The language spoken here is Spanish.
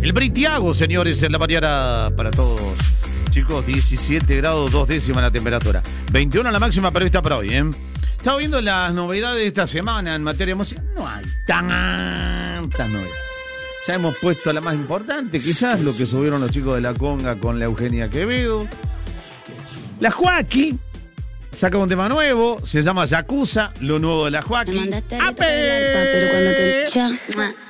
El Britiago, señores, en la mañana para todos. Chicos, 17 grados 2 décimas la temperatura. 21 la máxima prevista para hoy, ¿eh? Estaba viendo las novedades de esta semana en materia musical. No hay tantas novedades. Ya hemos puesto la más importante, quizás lo que subieron los chicos de La Conga con la Eugenia Quevedo. La Joaquí saca un tema nuevo, se llama Yakuza, lo nuevo de la Joaquí. Me mandaste a pero cuando te